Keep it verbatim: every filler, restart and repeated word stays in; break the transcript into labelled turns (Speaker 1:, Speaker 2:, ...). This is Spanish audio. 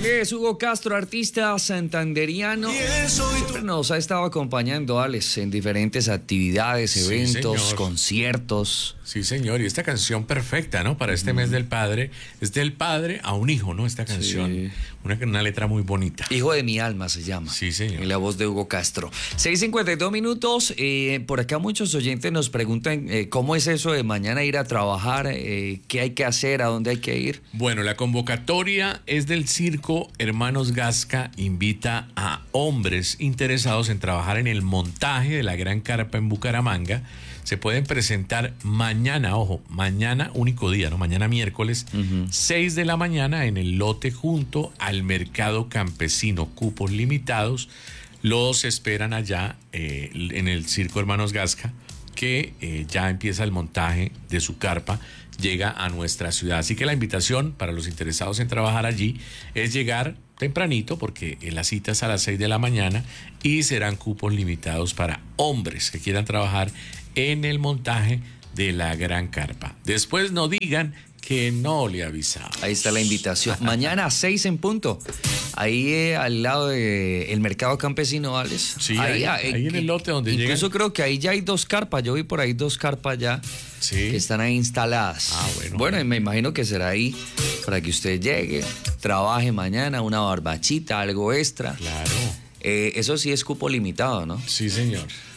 Speaker 1: Él es Hugo Castro, artista santanderiano. Siempre nos ha estado acompañando, Alex, en diferentes actividades, eventos,
Speaker 2: sí,
Speaker 1: conciertos.
Speaker 2: Sí, señor, y esta canción perfecta, ¿no? Para este mm. mes del padre, es del padre a un hijo, ¿no? Esta canción, sí. una, una letra muy bonita.
Speaker 1: Hijo de mi alma se llama.
Speaker 2: Sí, señor.
Speaker 1: En la voz de Hugo Castro. seis cincuenta y dos minutos, eh, por acá muchos oyentes nos preguntan eh, cómo es eso de mañana ir a trabajar, eh, qué hay que hacer, a dónde hay que ir.
Speaker 2: Bueno, la convocatoria es del Circo Hermanos Gasca, invita a hombres interesados en trabajar en el montaje de la Gran Carpa en Bucaramanga. Se pueden presentar mañana, ojo, mañana único día, ¿no? Mañana miércoles, uh-huh. seis de la mañana en el lote junto al Mercado Campesino, cupos limitados. Los esperan allá eh, en el Circo Hermanos Gasca, que eh, ya empieza el montaje de su carpa, llega a nuestra ciudad. Así que la invitación para los interesados en trabajar allí es llegar tempranito, porque la cita es a las seis de la mañana y serán cupos limitados para hombres que quieran trabajar en el montaje de la Gran Carpa. Después no digan que no le avisamos.
Speaker 1: Ahí está la invitación. Mañana a seis en punto. Ahí eh, al lado del Mercado Campesino, Alex.
Speaker 2: Sí, ahí, ahí, ahí en el lote donde llegan.
Speaker 1: Incluso creo que ahí ya hay dos carpas. Yo vi por ahí dos carpas ya sí. que están ahí instaladas.
Speaker 2: Ah, bueno.
Speaker 1: Bueno, me imagino que será ahí para que usted llegue, trabaje mañana, una barbachita, algo extra.
Speaker 2: Claro.
Speaker 1: Eh, eso sí es cupo limitado, ¿no?
Speaker 2: Sí, señor.